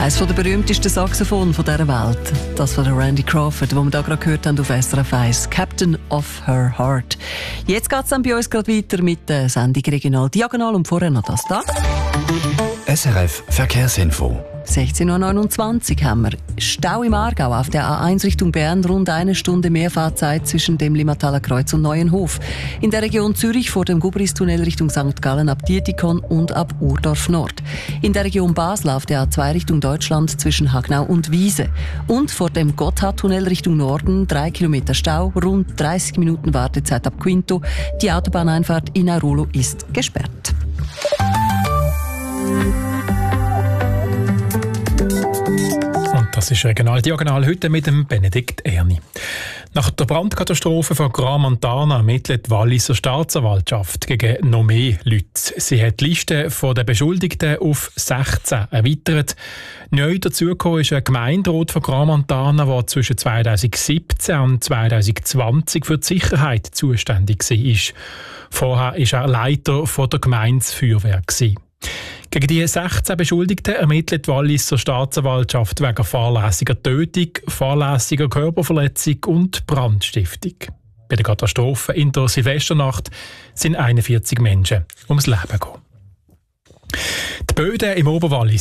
Eines der berühmtesten Saxophone dieser Welt. Das von Randy Crawford, das wir da gerade gehört haben auf SRF 1. Captain of Her Heart. Jetzt geht es dann bei uns gerade weiter mit der Sendung Regional Diagonal und vorher noch das da. SRF Verkehrsinfo. 16.29 Uhr haben wir Stau im Aargau auf der A1 Richtung Bern, rund eine Stunde mehr Fahrzeit zwischen dem Limmataler Kreuz und Neuenhof. In der Region Zürich vor dem Gubristunnel Richtung St. Gallen ab Dietikon und ab Urdorf Nord. In der Region Basel auf der A2 Richtung Deutschland zwischen Hagnau und Wiese. Und vor dem Gotthardtunnel Richtung Norden 3 Kilometer Stau, rund 30 Minuten Wartezeit ab Quinto. Die Autobahneinfahrt in Airolo ist gesperrt. Das ist Regional Diagonal heute mit dem Benedikt Erni. Nach der Brandkatastrophe von Gran Montana ermittelt die Walliser Staatsanwaltschaft gegen noch mehr Leute. Sie hat die Liste der Beschuldigten auf 16 erweitert. Neu dazugekommen ist eine Gemeinderat von Gran Montana, die zwischen 2017 und 2020 für die Sicherheit zuständig war. Vorher war er Leiter der Gemeindefeuerwehr. Gegen die 16 Beschuldigten ermittelt die Walliser Staatsanwaltschaft wegen fahrlässiger Tötung, fahrlässiger Körperverletzung und Brandstiftung. Bei der Katastrophe in der Silvesternacht sind 41 Menschen ums Leben gekommen. Die Böden im Oberwallis